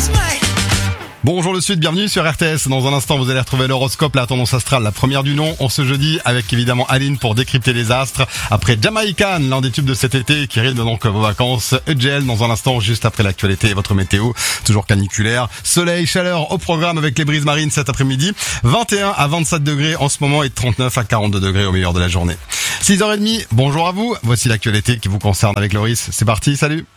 Bonjour le Sud, bienvenue sur RTS. Dans un instant, vous allez retrouver l'horoscope, la tendance astrale, la première du nom, ce jeudi, avec évidemment Aline pour décrypter les astres. Après Jamaican, l'un des tubes de cet été qui rythme donc vos vacances. EGL dans un instant, juste après l'actualité et votre météo, toujours caniculaire. Soleil, chaleur au programme avec les brises marines cet après-midi. 21 à 27 degrés en ce moment et 39 à 42 degrés au meilleur de la journée. 6h30, bonjour à vous. Voici l'actualité qui vous concerne avec Loris. C'est parti, salut.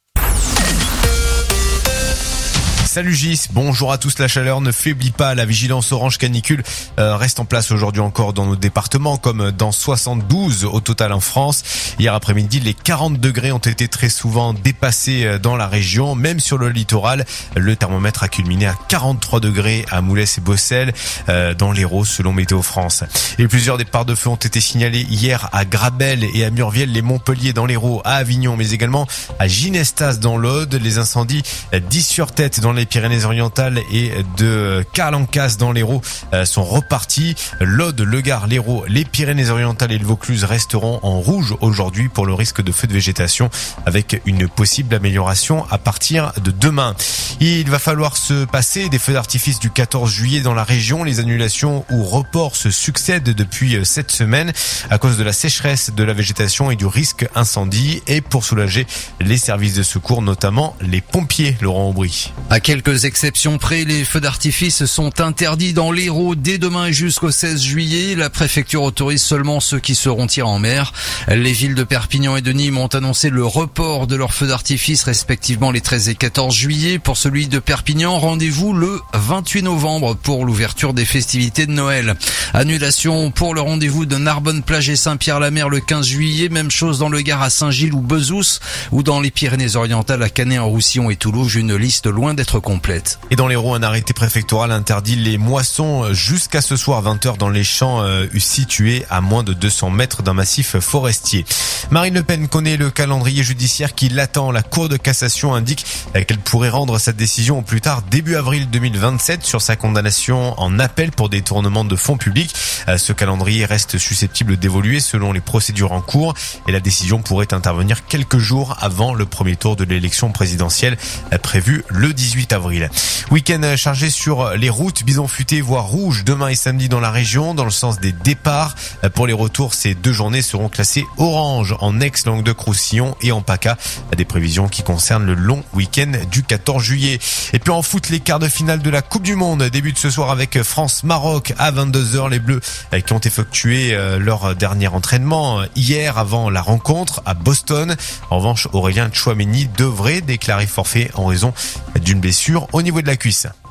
Salut Gis, bonjour à tous. La chaleur ne faiblit pas, la vigilance orange canicule reste en place aujourd'hui encore dans nos départements, comme dans 72 au total en France. Hier après-midi, les 40 degrés ont été très souvent dépassés dans la région, même sur le littoral. Le thermomètre a culminé à 43 degrés à Moulès et Bossel, dans l'Hérault selon Météo France. Et plusieurs départs de feu ont été signalés hier à Grabel et à Murviel-les-Montpellier dans l'Hérault, à Avignon, mais également à Ginestas dans l'Aude. Les incendies d'Is-sur-Tête dans les Pyrénées-Orientales et de Carlancas dans l'Hérault sont repartis. L'Aude, le Gard, l'Hérault, les Pyrénées-Orientales et le Vaucluse resteront en rouge aujourd'hui pour le risque de feu de végétation, avec une possible amélioration à partir de demain. Il va falloir se passer des feux d'artifice du 14 juillet dans la région. Les annulations ou reports se succèdent depuis cette semaine à cause de la sécheresse de la végétation et du risque incendie, et pour soulager les services de secours, notamment les pompiers. Laurent Aubry. À quelques exceptions près, les feux d'artifice sont interdits dans l'Hérault dès demain et jusqu'au 16 juillet. La préfecture autorise seulement ceux qui seront tirés en mer. Les villes de Perpignan et de Nîmes ont annoncé le report de leurs feux d'artifice respectivement les 13 et 14 juillet. Pour celui de Perpignan, rendez-vous le 28 novembre pour l'ouverture des festivités de Noël. Annulation pour le rendez-vous de Narbonne-Plage et Saint-Pierre-la-Mer le 15 juillet. Même chose dans le Gard à Saint-Gilles ou Bezous, ou dans les Pyrénées-Orientales à Canet-en-Roussillon et Toulouse. Une liste loin d'être complète. Et dans l'Hérault, un arrêté préfectoral interdit les moissons jusqu'à ce soir 20h dans les champs situés à moins de 200 mètres d'un massif forestier. Marine Le Pen connaît le calendrier judiciaire qui l'attend. La Cour de cassation indique qu'elle pourrait rendre sa décision au plus tard début avril 2027 sur sa condamnation en appel pour détournement de fonds publics. Ce calendrier reste susceptible d'évoluer selon les procédures en cours et la décision pourrait intervenir quelques jours avant le premier tour de l'élection présidentielle prévue le 18 avril. Week-end chargé sur les routes, bison futé voire rouge demain et samedi dans la région, dans le sens des départs. Pour les retours, ces deux journées seront classées orange en Aix-Languedoc-Roussillon et en PACA. Des prévisions qui concernent le long week-end du 14 juillet. Et puis en foot, les quarts de finale de la Coupe du Monde débutent ce soir avec France-Maroc à 22h. Les Bleus qui ont effectué leur dernier entraînement hier avant la rencontre à Boston. En revanche, Aurélien Tchouaméni devrait déclarer forfait en raison d'une blessure au niveau de la cuisse.